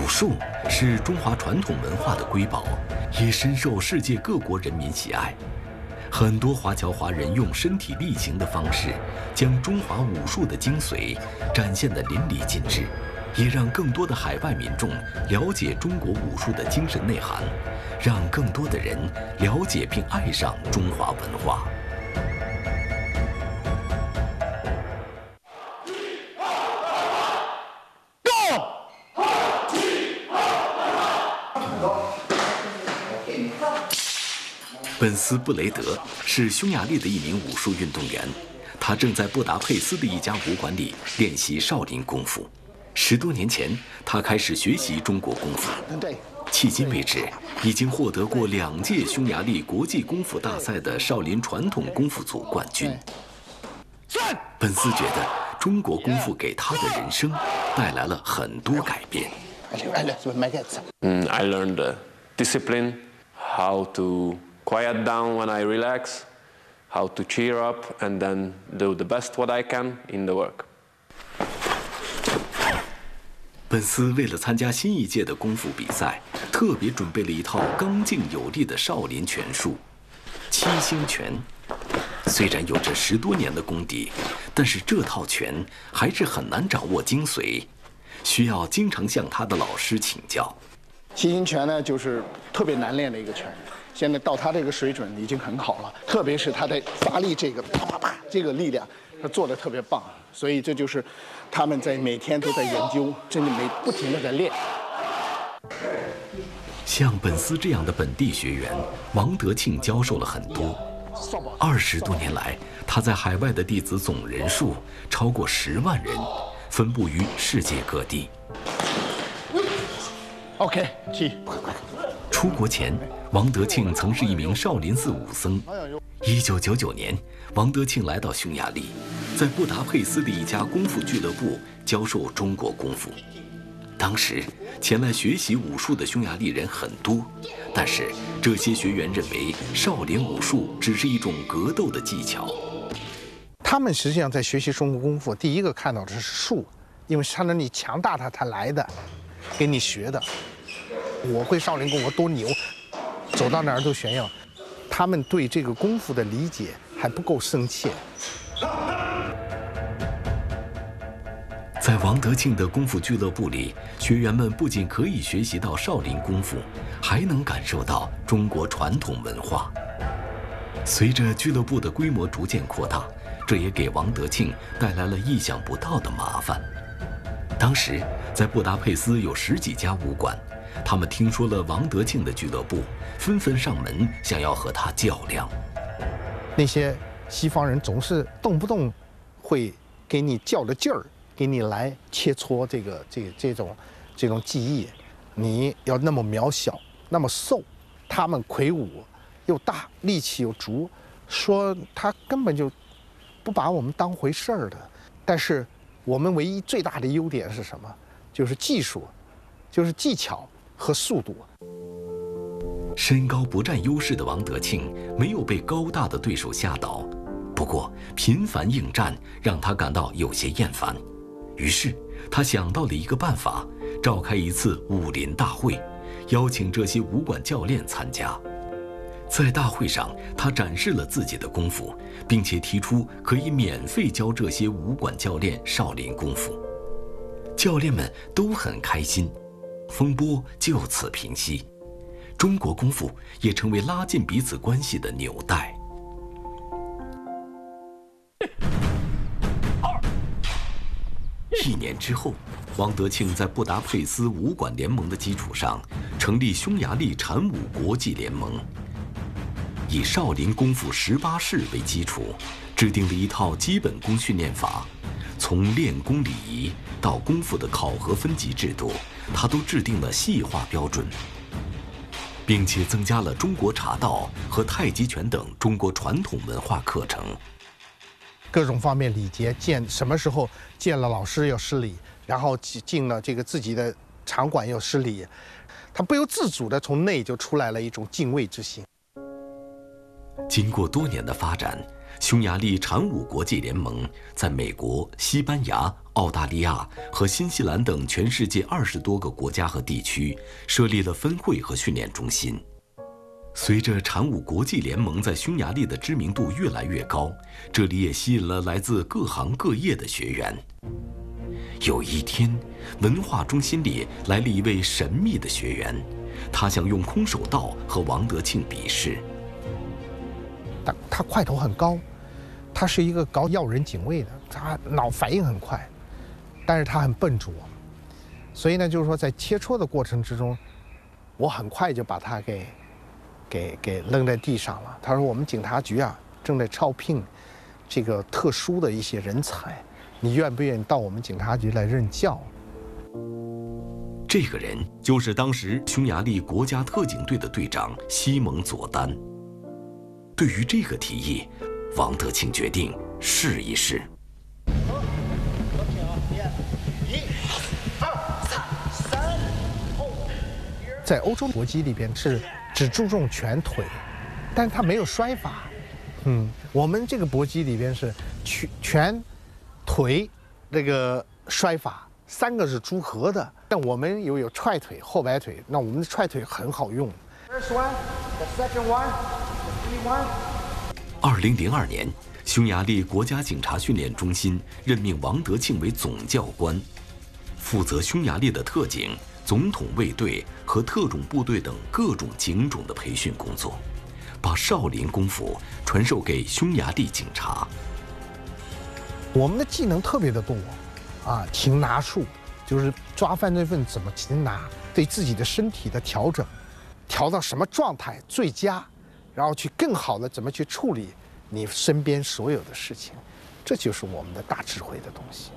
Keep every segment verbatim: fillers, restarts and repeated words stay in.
术是中华传统文化的瑰宝，也深受世界各国人民喜爱。很多华侨华人用身体力行的方式，将中华武术的精髓展现得淋漓尽致，也让更多的海外民众了解中国武术的精神内涵，让更多的人了解并爱上中华文化。本斯布雷德是匈牙利的一名武术运动员，他正在布达佩斯的一家武馆里练习少林功夫。十多年前，他开始学习中国功夫，迄今为止，已经获得过两届匈牙利国际功夫大赛的少林传统功夫组冠军。本斯觉得，中国功夫给他的人生带来了很多改变。 嗯 I learned discipline, how to quiet down when I relax, how to cheer up, and then do the best what I can in the work. 本斯为了参加新一届的功夫比赛，特别准备了一套刚劲有力的少林拳术——七星拳。虽然有着十多年的功底，但是这套拳还是很难掌握精髓，需要经常向他的老师请教。 七星拳呢，就是特别难练的一个拳。现在到他这个水准已经很好了，特别是他的发力这个啪啪啪这个力量，他做的特别棒，所以这就是他们在每天都在研究，真的每不停的在练。 像本斯这样的本地学员，王德庆教授了很多。二十多年来，他在海外的弟子总人数超过十万人，分布于世界各地。 OK， 起。 出国前，王德庆曾是一名少林寺武僧。一九九九年，王德庆来到匈牙利，在布达佩斯的一家功夫俱乐部教授中国功夫。当时，前来学习武术的匈牙利人很多，但是这些学员认为少林武术只是一种格斗的技巧。 他们实际上在学习中国功夫，第一个看到的是术，因为看到你强大他才来的，给你学的。我会少林功夫多牛，走到哪儿都炫耀。他们对这个功夫的理解还不够深切。 在王德庆的功夫俱乐部里，学员们不仅可以学习到少林功夫，还能感受到中国传统文化。随着俱乐部的规模逐渐扩大，这也给王德庆带来了意想不到的麻烦。当时，在布达佩斯有十几家武馆。他们听说了王德庆的俱乐部，纷纷上门想要和他较量。 那些西方人总是动不动会给你较着劲儿，给你来切磋这个这个这种这种技艺。你要那么渺小，那么瘦，他们魁梧又大，力气又足，说他根本就不把我们当回事儿的。但是我们唯一最大的优点是什么？就是技术，就是技巧。和速度。 身高不占优势的王德庆没有被高大的对手吓倒，不过频繁应战让他感到有些厌烦。于是他想到了一个办法，召开一次武林大会，邀请这些武馆教练参加。在大会上，他展示了自己的功夫，并且提出可以免费教这些武馆教练少林功夫。教练们都很开心。风波就此平息，中国功夫也成为拉近彼此关系的纽带。一年之后，王德庆在布达佩斯武馆联盟的基础上，成立匈牙利禅武国际联盟，以少林功夫十八式为基础，制定了一套基本功训练法，从练功礼仪到功夫的考核分级制度。他都制定了细化标准，并且增加了中国茶道和太极拳等中国传统文化课程。 各种方面礼节，见什么时候见了老师要施礼，然后进了这个自己的场馆要施礼，他不由自主的从内就出来了一种敬畏之心。 经过多年的发展， 匈牙利产武国际联盟在美国、西班牙、澳大利亚和新西兰等全世界二十多个国家和地区设立了分会和训练中心。随着产武国际联盟在匈牙利的知名度越来越高，这里也吸引了来自各行各业的学员。有一天，文化中心里来了一位神秘的学员，他想用空手道和王德庆比试。 他他块头很高，他是一个搞要人警卫的，他脑反应很快，但是他很笨拙，所以呢，就是说在切磋的过程之中，我很快就把他给。给给扔在地上了。他说：“我们警察局啊，正在招聘这个特殊的一些人才，你愿不愿意到我们警察局来任教？” 这个人就是当时匈牙利国家特警队的队长西蒙·佐丹。对于这个提议，王德庆决定试一试。 在欧洲搏击里边是只注重拳腿，但是他没有摔法。嗯，我们这个搏击里边是拳、拳、腿，那个摔法三个是组合的。但我们有有踹腿、后摆腿，那我们的踹腿很好用。First one, the second one, the three one. 二零零二年，匈牙利国家警察训练中心任命王德庆为总教官，负责匈牙利的特警、总统卫队和特种部队等各种警种的培训工作，把少林功夫传授给匈牙利警察。 我们的技能特别的多，啊，擒拿术就是抓犯罪分子怎么擒拿，对自己的身体的调整，调到什么状态最佳，然后去更好的怎么去处理你身边所有的事情，这就是我们的大智慧的东西。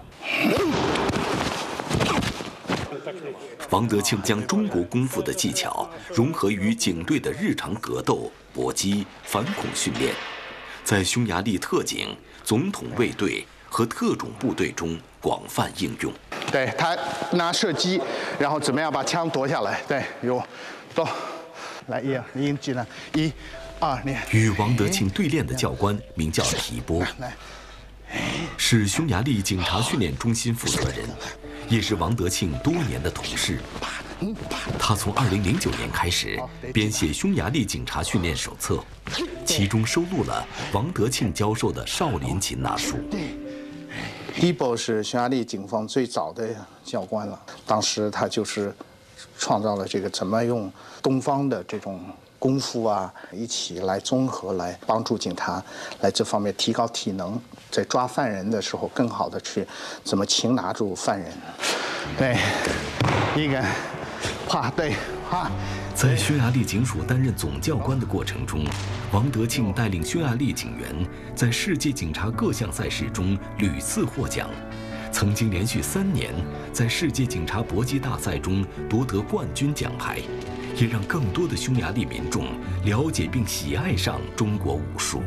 王德庆将中国功夫的技巧融合于警队的日常格斗、搏击、反恐训练，在匈牙利特警、总统卫队和特种部队中广泛应用。 对他拿射击，然后怎么样把枪夺下来？对，有，走，来一，一技能，一、二，练。 与王德庆对练的教官名叫提波，是匈牙利警察训练中心负责人。也是王德庆多年的同事，他从二零零九年开始编写匈牙利警察训练手册，其中收录了王德庆教授的少林擒拿术。 迪波是匈牙利警方最早的教官了，当时他就是创造了这个怎么用东方的这种功夫啊，一起来综合来帮助警察来这方面提高体能，在抓犯人的时候更好的去怎么擒拿住犯人。对，一个，啪，对，啪。 在匈牙利警署担任总教官的过程中，王德庆带领匈牙利警员在世界警察各项赛事中屡次获奖，曾经连续三年在世界警察搏击大赛中夺得冠军奖牌。也让更多的匈牙利民众了解并喜爱上中国武术。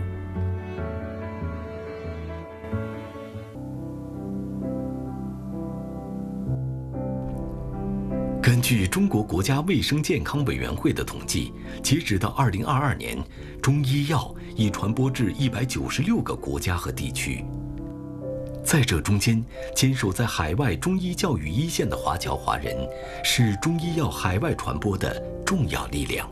根据中国国家卫生健康委员会的统计，截止到二零二二年，中医药已传播至一百九十六个国家和地区。在这中间，坚守在海外中医教育一线的华侨华人，是中医药海外传播的重要力量。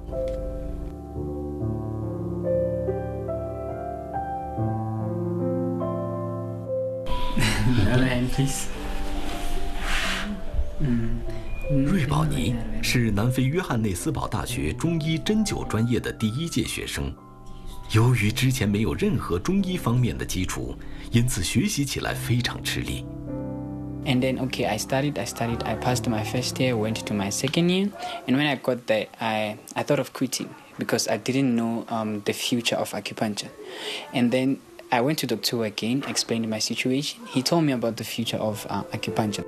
瑞宝尼是南非约翰内斯堡大学中医针灸专业的第一届学生。由于之前没有任何中医方面的基础，因此学习起来非常吃力。 And then, okay, I studied, I studied, I passed my first year, went to my second year. And when I got there, I, I thought of quitting because I didn't know um, the future of acupuncture. And then I went to Doctor Wu again, explained my situation. He told me about the future of uh, acupuncture.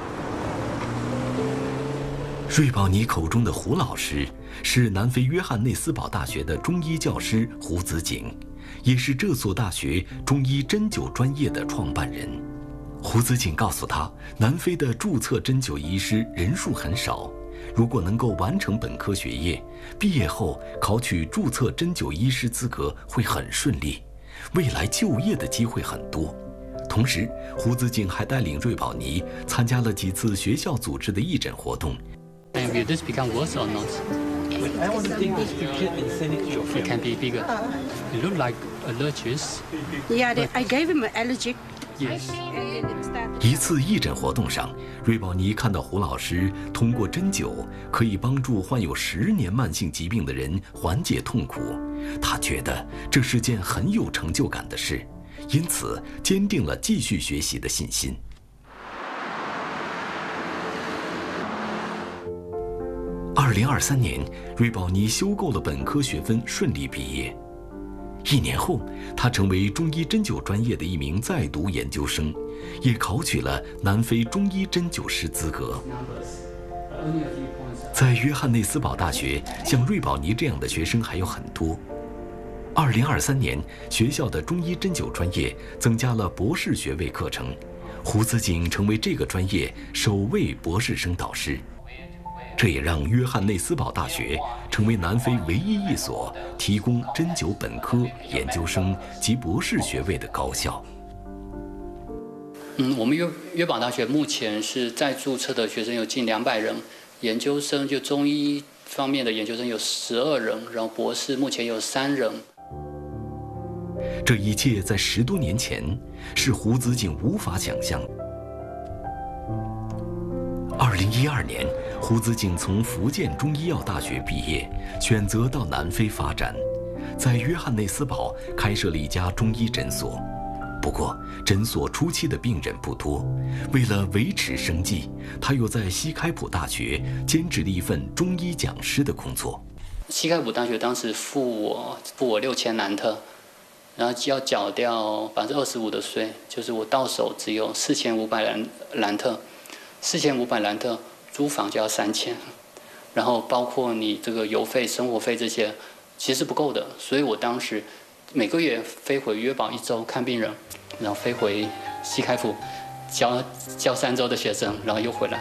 瑞宝尼口中的胡老师是南非约翰内斯堡大学的中医教师胡子景，也是这所大学中医针灸专业的创办人。胡子景告诉他，南非的注册针灸医师人数很少，如果能够完成本科学业，毕业后考取注册针灸医师资格会很顺利， 未来就业的机会很多。同时，胡子景还带领瑞宝尼参加了几次学校组织的义诊活动。 And will this become worse or not? I want to take this picture and send it to your friend. It can be bigger. It look like allergies. Yeah, they, I gave him an allergic. Yes. 一次义诊活动上，瑞宝尼看到胡老师通过针灸可以帮助患有十年慢性疾病的人缓解痛苦，他觉得这是件很有成就感的事，因此坚定了继续学习的信心。二零二三年，瑞宝尼修够了本科学分，顺利毕业。一年后，他成为中医针灸专业的一名在读研究生，也考取了南非中医针灸师资格。在约翰内斯堡大学，像瑞宝尼这样的学生还有很多。二零二三年，学校的中医针灸专业增加了博士学位课程，胡子景成为这个专业首位博士生导师。这也让约翰内斯堡大学成为南非唯一一所提供针灸本科、研究生及博士学位的高校。 嗯，我们约约堡大学目前是在注册的学生有近两百人，研究生就中医方面的研究生有十二人，然后博士目前有三人。 这一切在十多年前是胡子景无法想象。二零一二年，胡子景从福建中医药大学毕业，选择到南非发展，在约翰内斯堡开设了一家中医诊所。不过，诊所初期的病人不多，为了维持生计，他又在西开普大学兼职了一份中医讲师的工作。 西开普大学当时付我付我六千兰特，然后要缴掉百分之二十五的税，就是我到手只有四千五百兰兰特。四千五百兰特，租房就要三千，然后包括你这个邮费、生活费这些，其实是不够的。所以我当时每个月飞回约堡一周看病人，然后飞回西开普教教三周的学生，然后又回来。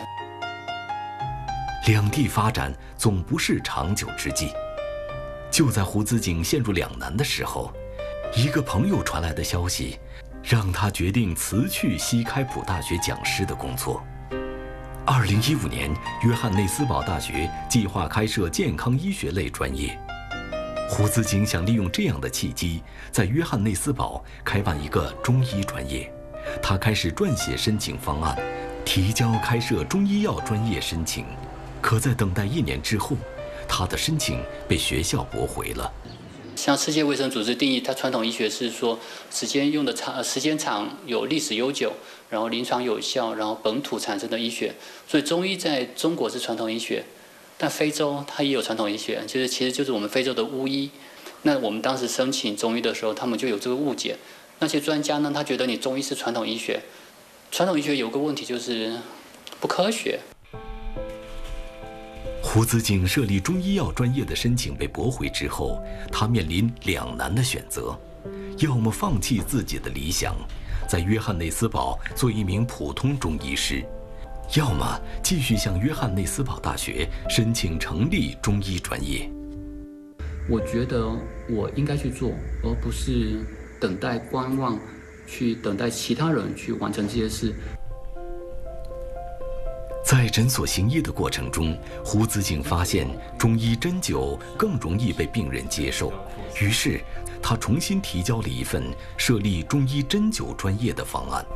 两地发展总不是长久之计。就在胡子景陷入两难的时候，一个朋友传来的消息，让他决定辞去西开普大学讲师的工作。二零一五年，约翰内斯堡大学计划开设健康医学类专业。胡子景想利用这样的契机，在约翰内斯堡开办一个中医专业。他开始撰写申请方案，提交开设中医药专业申请。可在等待一年之后，他的申请被学校驳回了。 像世界卫生组织定义，它传统医学是说时间用的长、时间长、有历史悠久，然后临床有效，然后本土产生的医学。所以中医在中国是传统医学，但非洲它也有传统医学，就是其实就是我们非洲的巫医。那我们当时申请中医的时候，他们就有这个误解。那些专家呢，他觉得你中医是传统医学，传统医学有个问题就是不科学。 胡子景设立中医药专业的申请被驳回之后，他面临两难的选择：要么放弃自己的理想，在约翰内斯堡做一名普通中医师，要么继续向约翰内斯堡大学申请成立中医专业。 我觉得我应该去做，而不是等待观望，去等待其他人去完成这些事。 在诊所行医的过程中，胡子景发现中医针灸更容易被病人接受，于是他重新提交了一份设立中医针灸专业的方案。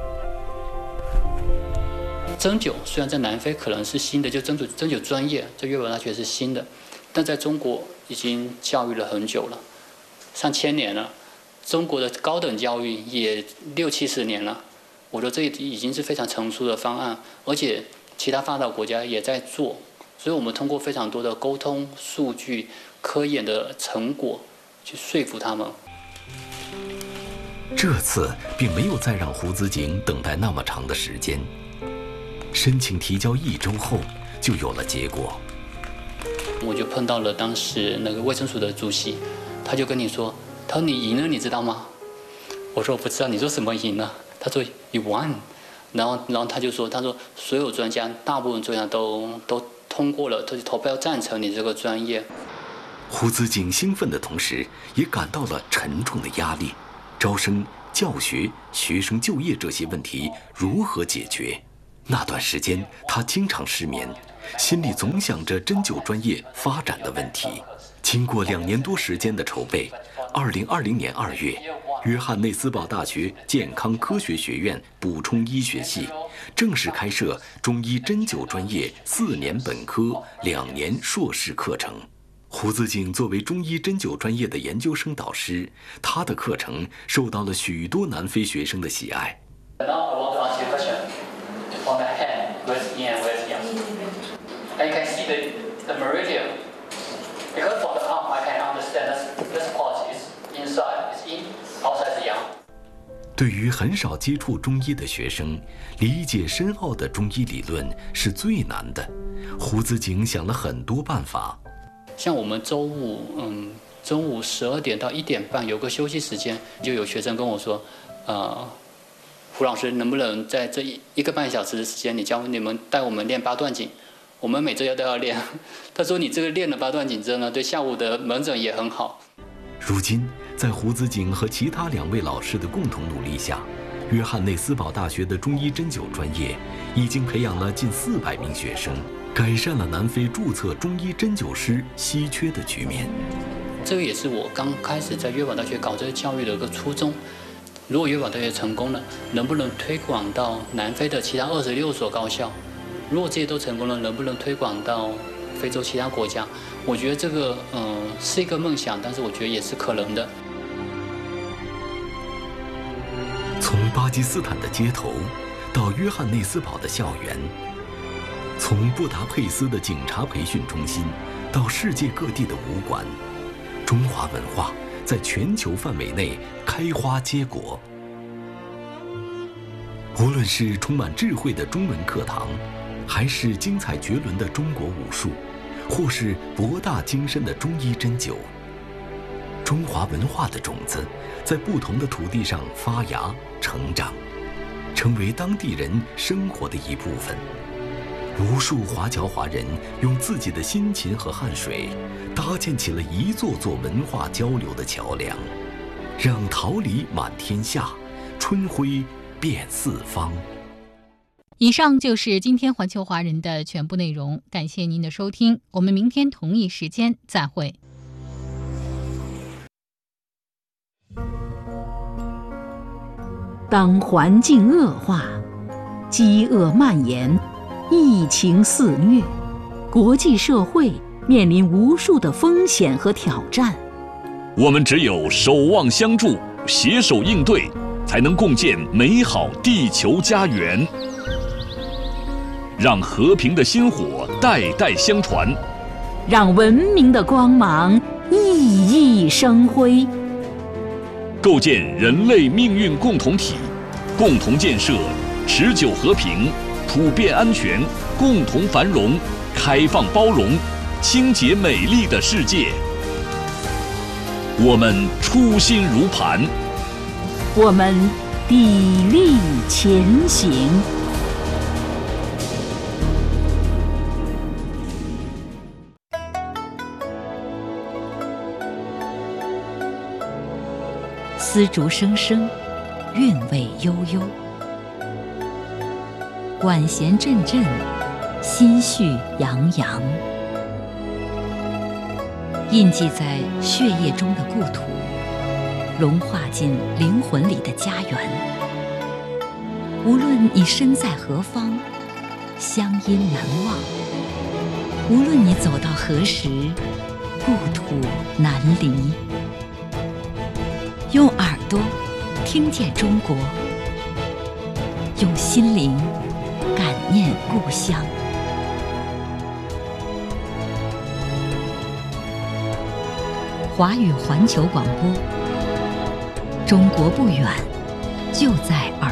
针灸虽然在南非可能是新的，就针灸针灸专业在约堡大学是新的，但在中国已经教育了很久了，上千年了。中国的高等教育也六七十年了，我觉得这已经是非常成熟的方案，而且其他发达国家也在做，所以我们通过非常多的沟通、数据、科研的成果去说服他们。 这次并没有再让胡子景等待那么长的时间，申请提交一周后就有了结果。 我就碰到了当时那个卫生署的主席，他就跟你说：“他说你赢了，你知道吗？”我说：“我不知道。”你说什么赢了？他说 ：“You won。”然后，然后他就说：“他说所有专家，大部分专家都都通过了，都投票赞成你这个专业。” 胡子景兴奋的同时，也感到了沉重的压力。 招生、教学、学生就业这些问题如何解决？那段时间，他经常失眠，心里总想着针灸专业发展的问题。经过两年多时间的筹备，二零二零年二月，约翰内斯堡大学健康科学学院补充医学系正式开设中医针灸专业四年本科、两年硕士课程。胡子景作为中医针灸专业的研究生导师，他的课程受到了许多南非学生的喜爱。对于很少接触中医的学生，理解深奥的中医理论是最难的。胡子景想了很多办法。 像我们周五，嗯，中午十二点到一点半有个休息时间，就有学生跟我说，呃，胡老师能不能在这一一个半小时的时间，你教你们带我们练八段锦？我们每周要都要练。他说你这个练了八段锦之后呢，对下午的门诊也很好。 如今，在胡子景和其他两位老师的共同努力下，约翰内斯堡大学的中医针灸专业已经培养了近四百名学生，改善了南非注册中医针灸师稀缺的局面。 这个也是我刚开始在约堡大学搞这个教育的一个初衷。如果约堡大学成功了，能不能推广到南非的其他二十六所高校？如果这些都成功了，能不能推广到非洲其他国家？我觉得这个嗯、呃、是一个梦想，但是我觉得也是可能的。 从巴基斯坦的街头到约翰内斯堡的校园，从布达佩斯的警察培训中心到世界各地的武馆，中华文化在全球范围内开花结果。无论是充满智慧的中文课堂，还是精彩绝伦的中国武术，或是博大精深的中医针灸，中华文化的种子在不同的土地上发芽成长，成为当地人生活的一部分。无数华侨华人用自己的辛勤和汗水，搭建起了一座座文化交流的桥梁，让桃李满天下，春晖遍四方。 以上就是今天环球华人的全部内容，感谢您的收听，我们明天同一时间再会。 当环境恶化，饥饿蔓延，疫情肆虐，国际社会面临无数的风险和挑战。 我们只有守望相助，携手应对，才能共建美好地球家园。让和平的薪火代代相传， 让文明的光芒熠熠生辉， 构建人类命运共同体，共同建设持久和平、普遍安全、共同繁荣、开放包容、清洁美丽的世界。我们初心如磐， 我们砥砺前行。丝竹声声，韵味悠悠；管弦阵阵，心绪洋洋。印记在血液中的故土，融化进灵魂里的家园。无论你身在何方，乡音难忘；无论你走到何时，故土难离。用耳朵听见中国，用心灵感念故乡。华语环球广播，中国不远，就在耳